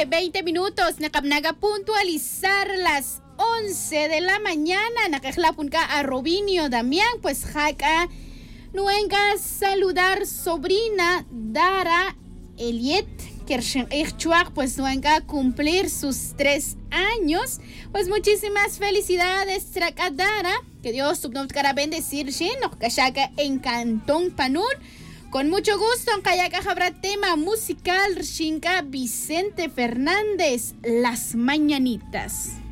20 minutos. Nakapnaga puntualizar las 11 de la mañana. Nakaklapunka a Robinio Damián. Pues jaka nuenga saludar sobrina Dara Eliet. Pues nuenga cumplir sus 3 años. Pues muchísimas felicidades, Tracadara. Que Dios subnomcara bendecir, nos kashaka en Cantón Panún. Con mucho gusto, en Kayaka habrá tema musical, Shinka Vicente Fernández, Las Mañanitas.